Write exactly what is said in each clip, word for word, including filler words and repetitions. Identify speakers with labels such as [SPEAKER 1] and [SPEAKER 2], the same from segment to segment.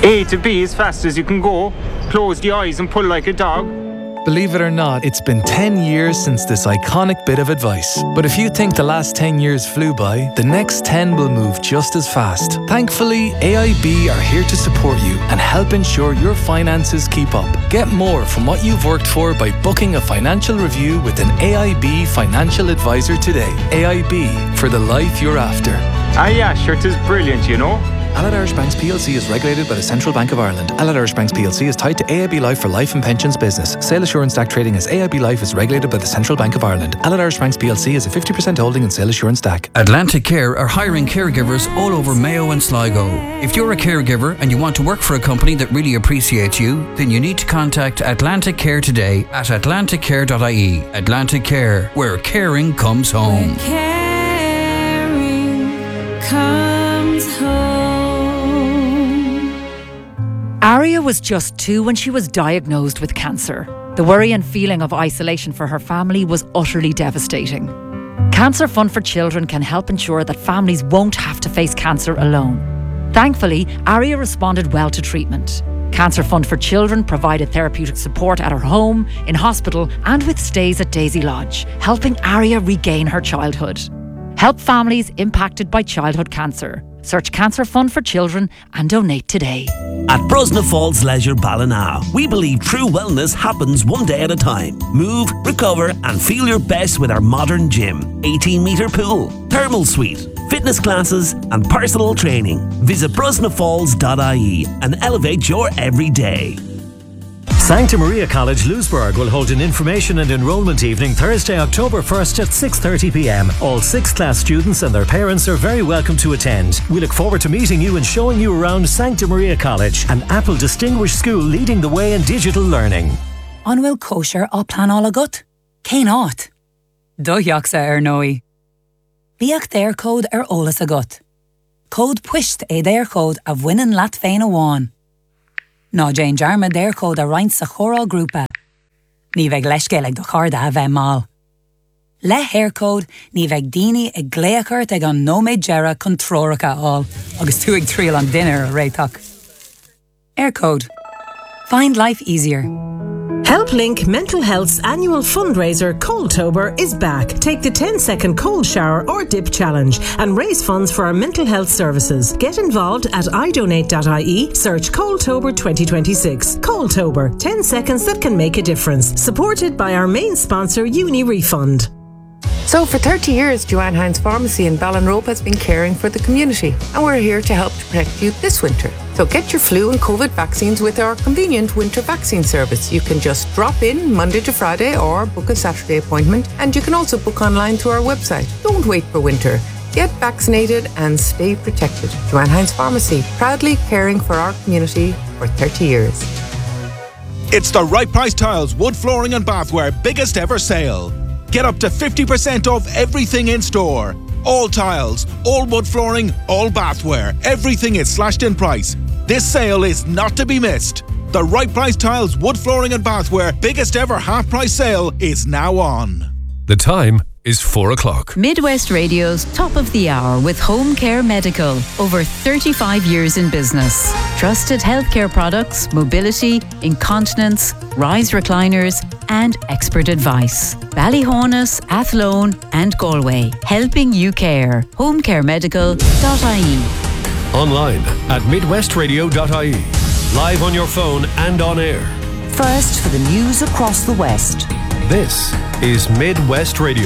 [SPEAKER 1] A to B as fast as you can go, close the eyes and pull like a dog.
[SPEAKER 2] Believe it or not, it's been ten years since this iconic bit of advice. But if you think the last ten years flew by, the next ten will move just as fast. Thankfully, A I B are here to support you and help ensure your finances keep up. Get more from what you've worked for by booking a financial review with an A I B financial advisor today. A I B, for the life you're after.
[SPEAKER 1] Ah yeah, sure, it is brilliant, you know.
[SPEAKER 2] Allied Irish Banks P L C is regulated by the Central Bank of Ireland. Allied Irish Banks P L C is tied to A I B Life for life and pensions business. Sale Assurance D A C trading as A I B Life is regulated by the Central Bank of Ireland. Allied Irish Banks P L C is a fifty percent holding in Sale Assurance D A C.
[SPEAKER 3] Atlantic Care are hiring caregivers all over Mayo and Sligo. If you're a caregiver and you want to work for a company that really appreciates you, then you need to contact Atlantic Care today at atlantic care dot I E. Atlantic Care, where caring comes home.
[SPEAKER 4] Where caring comes home.
[SPEAKER 5] Aria was just two when she was diagnosed with cancer. The worry and feeling of isolation for her family was utterly devastating. Cancer Fund for Children can help ensure that families won't have to face cancer alone. Thankfully, Aria responded well to treatment. Cancer Fund for Children provided therapeutic support at her home, in hospital, and with stays at Daisy Lodge, helping Aria regain her childhood. Help families impacted by childhood cancer. Search Cancer Fund for Children and donate today.
[SPEAKER 6] At Brosna Falls Leisure Ballina, we believe true wellness happens one day at a time. Move, recover and feel your best with our modern gym, eighteen metre pool, thermal suite, fitness classes and personal training. Visit brosna falls dot I E and elevate your everyday.
[SPEAKER 7] Sancta Maria College Louisburgh will hold an information and enrolment evening Thursday, October first at six thirty p m. All sixth class students and their parents are very welcome to attend. We look forward to meeting you and showing you around Sancta Maria College, an Apple distinguished school leading the way in digital learning.
[SPEAKER 8] Anwyl kosher á plan álagat? Cé nát? Dóiachsa ar nói. Bíach déir cód ar ólas agat. Cód puist é déir cód a bhainean leat féin amháin. Ná Jane Jarma déir cód a roinnt sa chóráil grúpa. Ní bheith leiscéalaigh do charda a bheith mal. Le hair cód, ní bheith daoine ag gléachart ag an nóméid gera chun tróracha áil, agus tú ag tríal an dinner a réiteach. Air code. Find life easier.
[SPEAKER 9] HelpLink Mental Health's annual fundraiser Coldtober is back. Take the ten second cold shower or dip challenge and raise funds for our mental health services. Get involved at i donate dot I E, search Coldtober twenty twenty-six. Coldtober, ten seconds that can make a difference. Supported by our main sponsor Uni Refund.
[SPEAKER 10] So for thirty years, Joanne Hines Pharmacy in Ballinrobe has been caring for the community, and we're here to help to protect you this winter. So get your flu and COVID vaccines with our convenient winter vaccine service. You can just drop in Monday to Friday or book a Saturday appointment, and you can also book online through our website. Don't wait for winter. Get vaccinated and stay protected. Joanne Hines Pharmacy, proudly caring for our community for thirty years.
[SPEAKER 11] It's the Right Price Tiles Wood Flooring and Bathware biggest ever sale. Get up to fifty percent off everything in store. All tiles, all wood flooring, all bathware. Everything is slashed in price. This sale is not to be missed. The Right Price Tiles Wood Flooring and Bathware biggest ever half price sale is now on.
[SPEAKER 12] The time is four o'clock.
[SPEAKER 13] Midwest Radio's Top of the Hour with Home Care Medical. Over thirty-five years in business. Trusted healthcare products, mobility, incontinence, rise recliners and expert advice. Ballyhonus, Athlone and Galway. Helping you care. home care medical dot I E.
[SPEAKER 12] Online at midwest radio dot I E. Live on your phone and on air.
[SPEAKER 14] First for the news across the West.
[SPEAKER 12] This is Midwest Radio.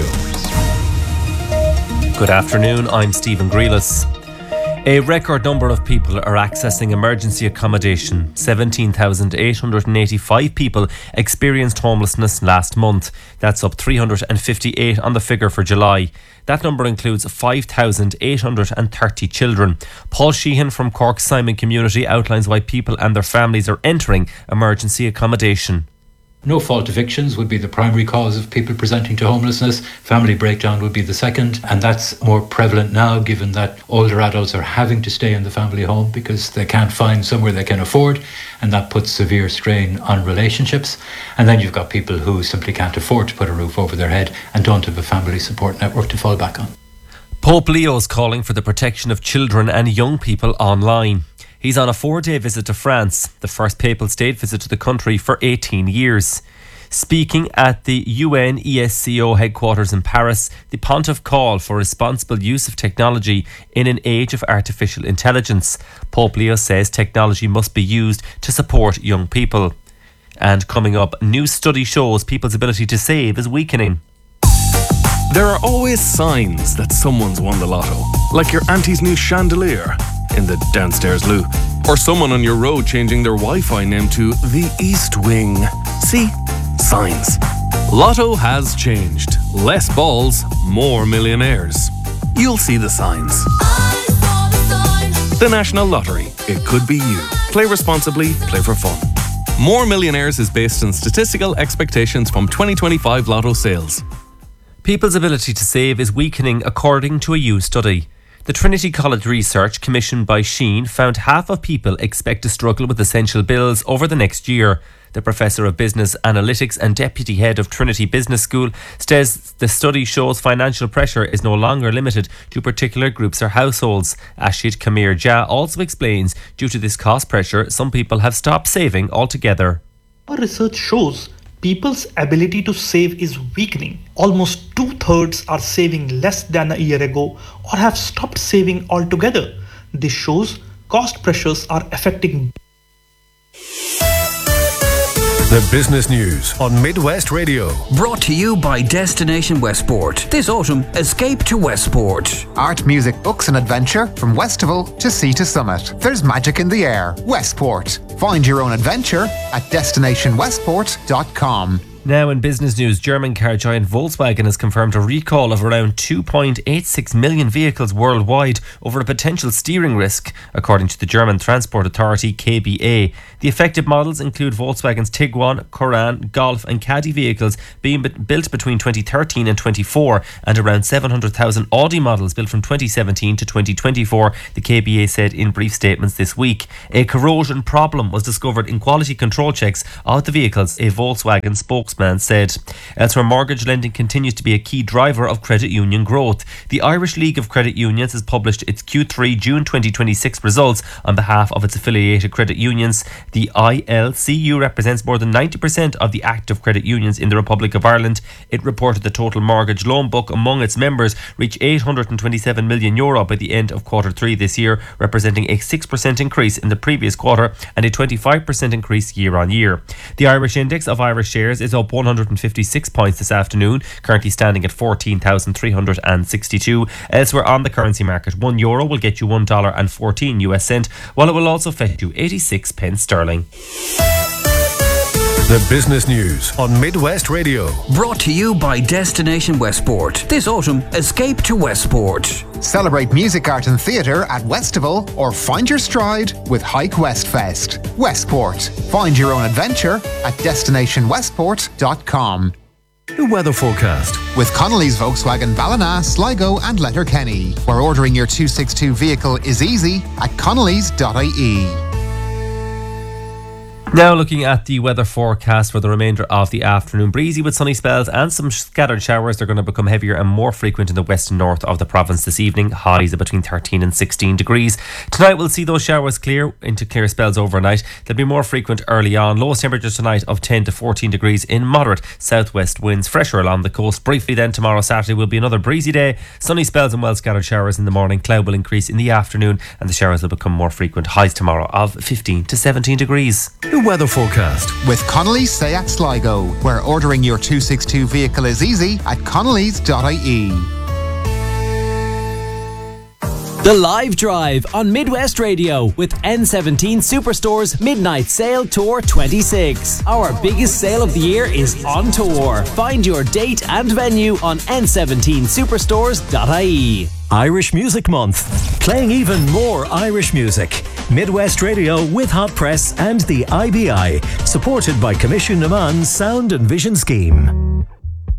[SPEAKER 15] Good afternoon, I'm Stephen Grealis. A record number of people are accessing emergency accommodation. seventeen thousand eight hundred eighty-five people experienced homelessness last month. That's up three hundred fifty-eight on the figure for July. That number includes five thousand eight hundred thirty children. Paul Sheehan from Cork Simon Community outlines why people and their families are entering emergency accommodation.
[SPEAKER 16] No-fault evictions would be the primary cause of people presenting to homelessness. Family breakdown would be the second, and that's more prevalent now given that older adults are having to stay in the family home because they can't find somewhere they can afford, and that puts severe strain on relationships. And then you've got people who simply can't afford to put a roof over their head and don't have a family support network to fall back on.
[SPEAKER 15] Pope Leo is calling for the protection of children and young people online. He's on a four-day visit to France, the first papal state visit to the country for eighteen years. Speaking at the U N E S C O headquarters in Paris, the Pontiff called for responsible use of technology in an age of artificial intelligence. Pope Leo says technology must be used to support young people. And coming up, a new study shows people's ability to save is weakening.
[SPEAKER 17] There are always signs that someone's won the lotto, like your auntie's new chandelier in the downstairs loo, or someone on your road changing their Wi-Fi name to the East Wing. See? Signs. Lotto has changed. Less balls, more millionaires. You'll see the signs. The National Lottery. It could be you. Play responsibly, play for fun. More Millionaires is based on statistical expectations from twenty twenty-five Lotto sales.
[SPEAKER 15] People's ability to save is weakening according to a new study. The Trinity College research commissioned by Sheen found half of people expect to struggle with essential bills over the next year. The Professor of Business Analytics and Deputy Head of Trinity Business School says the study shows financial pressure is no longer limited to particular groups or households. Ashit Kamir Jha also explains due to this cost pressure, some people have stopped saving altogether.
[SPEAKER 18] Our research shows people's ability to save is weakening. Almost two-thirds are saving less than a year ago or have stopped saving altogether. This shows cost pressures are affecting.
[SPEAKER 12] The business news on Midwest Radio.
[SPEAKER 3] Brought to you by Destination Westport. This autumn, escape to Westport.
[SPEAKER 19] Art, music, books and adventure from Westival to Sea to Summit. There's magic in the air. Westport. Find your own adventure at destination westport dot com.
[SPEAKER 15] Now in business news, German car giant Volkswagen has confirmed a recall of around two point eight six million vehicles worldwide over a potential steering risk, according to the German Transport Authority K B A. The affected models include Volkswagen's Tiguan, Koran, Golf and Caddy vehicles being built between twenty thirteen and twenty-four, and around seven hundred thousand Audi models built from twenty seventeen to twenty twenty-four, the K B A said in brief statements this week. A corrosion problem was discovered in quality control checks of the vehicles, a Volkswagen spokesman said. Elsewhere, mortgage lending continues to be a key driver of credit union growth. The Irish League of Credit Unions has published its Q three June twenty twenty-six results on behalf of its affiliated credit unions. The I L C U represents more than ninety percent of the active credit unions in the Republic of Ireland. It reported the total mortgage loan book among its members reached eight hundred twenty-seven million euro by the end of quarter three this year, representing a six percent increase in the previous quarter and a twenty-five percent increase year on year. The Irish Index of Irish shares is up one hundred fifty-six points this afternoon, currently standing at fourteen thousand three hundred sixty-two. Elsewhere on the currency market, one euro will get you one dollar and fourteen US cent, while it will also fetch you eighty-six pence sterling.
[SPEAKER 12] The business news on Midwest Radio.
[SPEAKER 3] Brought to you by Destination Westport. This autumn, escape to Westport.
[SPEAKER 19] Celebrate music, art and theatre at Westival or find your stride with Hike West Fest. Westport. Find your own adventure at destination westport dot com.
[SPEAKER 12] The weather forecast.
[SPEAKER 19] With Connolly's Volkswagen Ballina, Sligo and Letterkenny, where ordering your two sixty-two vehicle is easy at connellys dot I E.
[SPEAKER 15] Now looking at the weather forecast for the remainder of the afternoon. Breezy with sunny spells and some scattered showers. They're going to become heavier and more frequent in the west and north of the province this evening. Highs of between thirteen and sixteen degrees. Tonight we'll see those showers clear into clear spells overnight. They'll be more frequent early on. Lowest temperatures tonight of ten to fourteen degrees in moderate southwest winds. Fresher along the coast. Briefly then tomorrow Saturday will be another breezy day. Sunny spells and well scattered showers in the morning. Cloud will increase in the afternoon and the showers will become more frequent. Highs tomorrow of fifteen to seventeen degrees.
[SPEAKER 12] The weather forecast.
[SPEAKER 19] With Connolly's Seat Sligo, where ordering your two sixty-two vehicle is easy at connellys dot I E.
[SPEAKER 20] The Live Drive on Midwest Radio with N seventeen Superstore's Midnight Sale Tour twenty-six. Our biggest sale of the year is on tour. Find your date and venue on n seventeen superstores dot I E.
[SPEAKER 7] Irish Music Month. Playing even more Irish music. Midwest Radio with Hot Press and the I B I. Supported by Commission Naman's Sound and Vision Scheme.